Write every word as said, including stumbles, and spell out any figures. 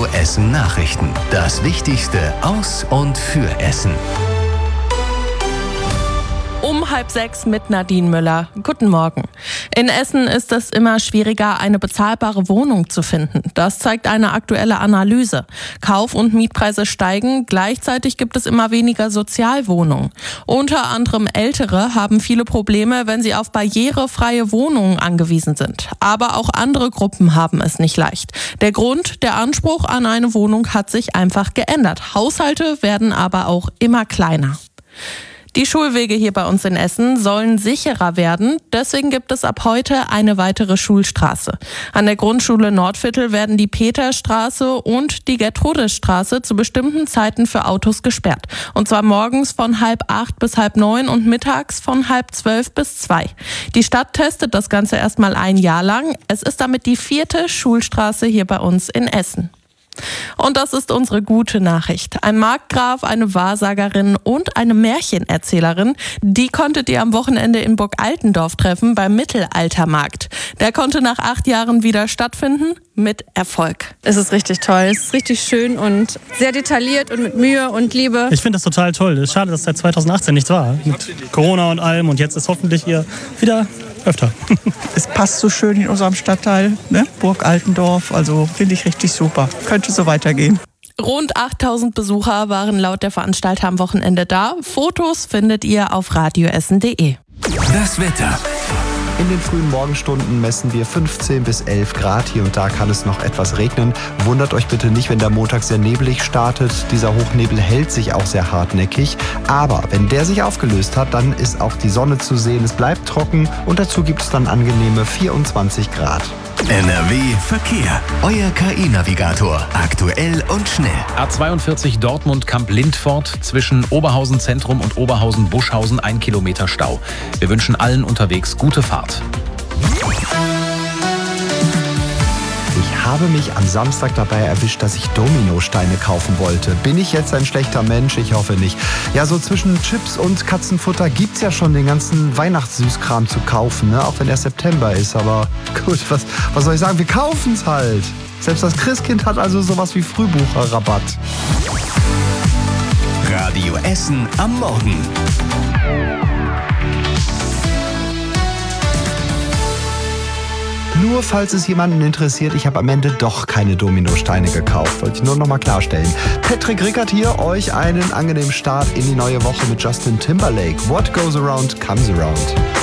Radio Essen Nachrichten. Das Wichtigste aus und für Essen. Um halb sechs mit Nadine Müller. Guten Morgen. In Essen ist es immer schwieriger, eine bezahlbare Wohnung zu finden. Das zeigt eine aktuelle Analyse. Kauf- und Mietpreise steigen, gleichzeitig gibt es immer weniger Sozialwohnungen. Unter anderem Ältere haben viele Probleme, wenn sie auf barrierefreie Wohnungen angewiesen sind. Aber auch andere Gruppen haben es nicht leicht. Der Grund, der Anspruch an eine Wohnung hat sich einfach geändert. Haushalte werden aber auch immer kleiner. Die Schulwege hier bei uns in Essen sollen sicherer werden. Deswegen gibt es ab heute eine weitere Schulstraße. An der Grundschule Nordviertel werden die Peterstraße und die Gertrudesstraße zu bestimmten Zeiten für Autos gesperrt. Und zwar morgens von halb acht bis halb neun und mittags von halb zwölf bis zwei. Die Stadt testet das Ganze erstmal ein Jahr lang. Es ist damit die vierte Schulstraße hier bei uns in Essen. Und das ist unsere gute Nachricht. Ein Markgraf, eine Wahrsagerin und eine Märchenerzählerin, die konntet ihr am Wochenende in Burg Altendorf treffen beim Mittelaltermarkt. Der konnte nach acht Jahren wieder stattfinden, mit Erfolg. Es ist richtig toll, es ist richtig schön und sehr detailliert und mit Mühe und Liebe. Ich finde das total toll. Es ist schade, dass seit zweitausendachtzehn nichts war. Mit Corona und allem und jetzt ist hoffentlich hier wieder öfter. Es passt so schön in unserem Stadtteil, ne? Burg Altendorf, also finde ich richtig super. Könnte so weitergehen. Rund achttausend Besucher waren laut der Veranstalter am Wochenende da. Fotos findet ihr auf radioessen punkt de. Das Wetter. In den frühen Morgenstunden messen wir fünfzehn bis elf Grad. Hier und da kann es noch etwas regnen. Wundert euch bitte nicht, wenn der Montag sehr nebelig startet. Dieser Hochnebel hält sich auch sehr hartnäckig. Aber wenn der sich aufgelöst hat, dann ist auch die Sonne zu sehen. Es bleibt trocken und dazu gibt es dann angenehme vierundzwanzig Grad. N R W Verkehr. Euer K I-Navigator. Aktuell und schnell. A zweiundvierzig Dortmund-Kamp-Lindfort zwischen Oberhausen Zentrum und Oberhausen-Buschhausen ein Kilometer Stau. Wir wünschen allen unterwegs gute Fahrt. Ich habe mich am Samstag dabei erwischt, dass ich Dominosteine kaufen wollte. Bin ich jetzt ein schlechter Mensch? Ich hoffe nicht. Ja, so zwischen Chips und Katzenfutter gibt's ja schon den ganzen Weihnachtssüßkram zu kaufen, ne? Auch wenn erst September ist. Aber gut, was, was soll ich sagen? Wir kaufen's halt. Selbst das Christkind hat also sowas wie Frühbucherrabatt. Radio Essen am Morgen. Nur falls es jemanden interessiert, ich habe am Ende doch keine Dominosteine gekauft. Wollte ich nur noch mal klarstellen. Patrick Rickert hier, euch einen angenehmen Start in die neue Woche mit Justin Timberlake. What goes around comes around.